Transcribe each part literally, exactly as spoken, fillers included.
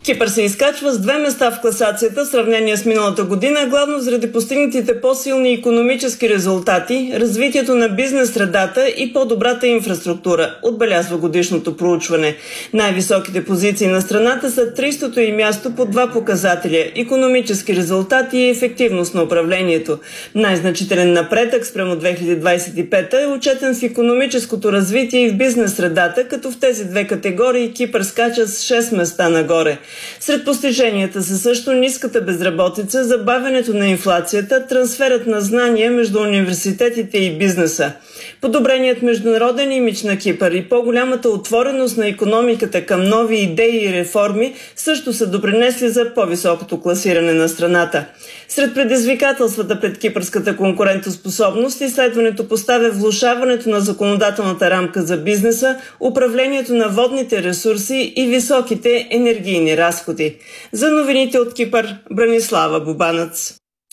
Кипър се изкачва с две места в класацията в сравнение с миналата година, главно заради постигнатите по-силни икономически резултати, развитието на бизнес средата и по-добрата инфраструктура, отбелязва годишното проучване. Най-високите позиции на страната са тристото и място по два показателя – икономически резултати и ефективност на управлението. Най-значителен напредък спрямо две хиляди двадесет и пета е отчетен в икономическото развитие и в бизнес средата, като в тези две категории Кипър скача с шест места нагоре. Сред постиженията са също ниската безработица, забавянето на инфлацията, трансферът на знания между университетите и бизнеса. Подобреният международен имидж на Кипър и по-голямата отвореност на икономиката към нови идеи и реформи също са допринесли за по-високото класиране на страната. Сред предизвикателствата пред кипърската конкурентоспособност изследването поставя влошаването на законодателната рамка за бизнеса, управлението на водните ресурси и високите енергийни разходи. За новините от Кипър, Бранислава Бубанец.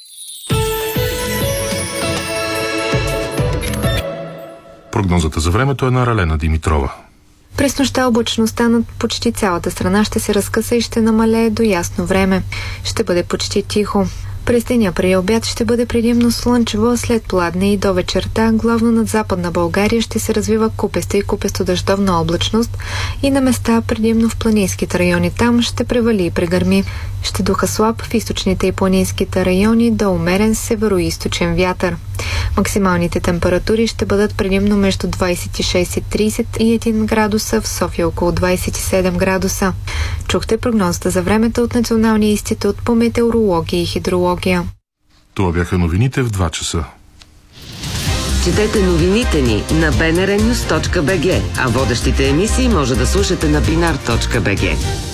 Прогнозата за времето е на Ралена Димитрова. През нощта облачността над почти цялата страна ще се разкъса и ще намалее до ясно време. Ще бъде почти тихо. През деня при обяд ще бъде предимно слънчево, след пладне и до вечерта, главно над Западна България ще се развива купеста и купесто-дъждовна облачност и на места предимно в планинските райони. Там ще превали и прегърми. Ще духа слаб в източните и планинските райони до умерен североизточен вятър. Максималните температури ще бъдат предимно между двадесет и шест и тридесет и един градуса, в София около двадесет и седем градуса. Чухте прогнозата за времето от Националния институт по метеорология и хидрология. Това бяха новините в два часа. Четете новините ни на би ен ар нюз точка би джи, а водещите емисии може да слушате на бинар точка би джи.